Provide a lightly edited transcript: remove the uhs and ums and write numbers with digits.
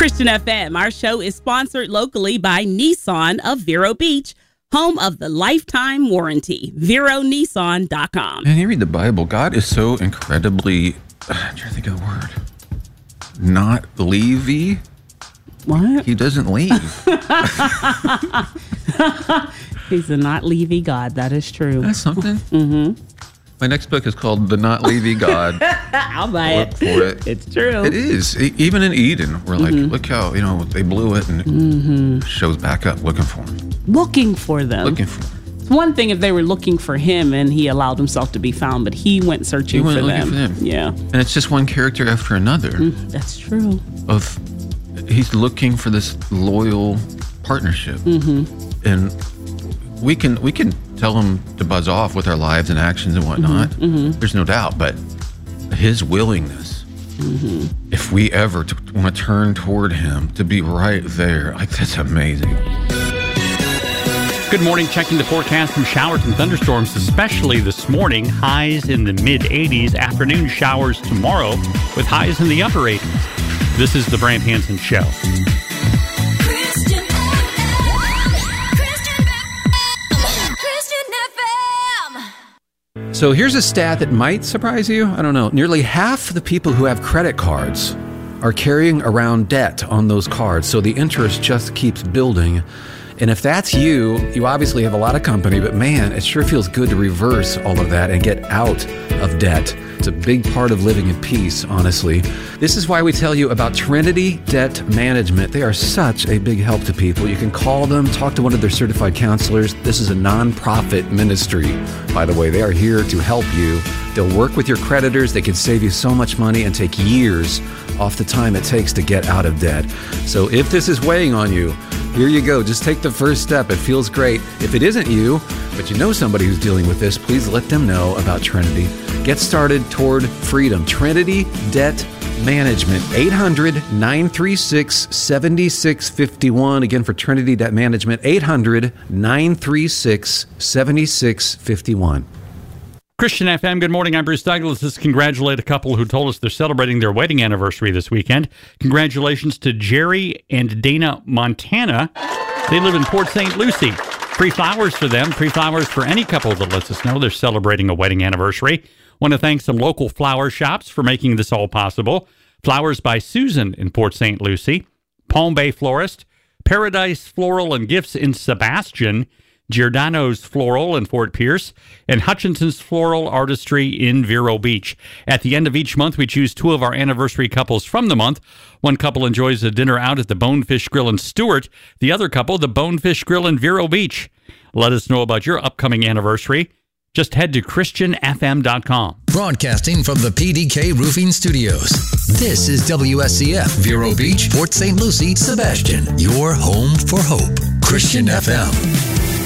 Christian FM, our show is sponsored locally by Nissan of Vero Beach, home of the lifetime warranty. VeroNissan.com. And you read the Bible, God is so incredibly, I'm trying to think of the word, not leavy. What? He doesn't leave. He's a not leavy God. That is true. That's something. Mm-hmm. My next book is called The Not Leavy God. I'll buy Look for it. It's true. It is. Even in Eden, we're like, look how, they blew it, and it shows back up looking for him. Looking for them. Looking for him. It's one thing if they were looking for him and he allowed himself to be found, but he went searching for them. Yeah. And it's just one character after another. That's true. He's looking for this loyal partnership. And we can tell him to buzz off with our lives and actions and whatnot. There's no doubt, but his willingness, if we ever want to turn toward him, to be right there, like, that's amazing. Good morning. Checking the forecast from showers and thunderstorms, especially this morning. Highs in the mid-80s. Afternoon showers tomorrow with highs in the upper 80s. This is the Brant Hansen Show. So here's a stat that might surprise you. I don't know. Nearly half the people who have credit cards are carrying around debt on those cards. So the interest just keeps building. And if that's you, you obviously have a lot of company, but man, it sure feels good to reverse all of that and get out of debt. It's a big part of living in peace, honestly. This is why we tell you about Trinity Debt Management. They are such a big help to people. You can call them, talk to one of their certified counselors. This is a nonprofit ministry, by the way. They are here to help you. They'll work with your creditors. They can save you so much money and take years off the time it takes to get out of debt. So if this is weighing on you, here you go. Just take the first step. It feels great. If it isn't you, but you know somebody who's dealing with this, please let them know about Trinity. Get started toward freedom. Trinity Debt Management, 800-936-7651. Again, for Trinity Debt Management, 800-936-7651. Christian FM, good morning. I'm Bruce Douglas. Let's congratulate a couple who told us they're celebrating their wedding anniversary this weekend. Congratulations to Jerry and Dana Montana. They live in Port St. Lucie. Free flowers for them. Free flowers for any couple that lets us know they're celebrating a wedding anniversary. Want to thank some local flower shops for making this all possible. Flowers by Susan in Port St. Lucie. Palm Bay Florist. Paradise Floral and Gifts in Sebastian. Giordano's Floral in Fort Pierce, and Hutchinson's Floral Artistry in Vero Beach. At the end of each month, we choose two of our anniversary couples from the month. One couple enjoys a dinner out at the Bonefish Grill in Stewart. The other couple, the Bonefish Grill in Vero Beach. Let us know about your upcoming anniversary. Just head to ChristianFM.com. Broadcasting from the PDK Roofing Studios. This is WSCF, Vero Beach, Port St. Lucie, Sebastian. Your home for hope. Christian FM.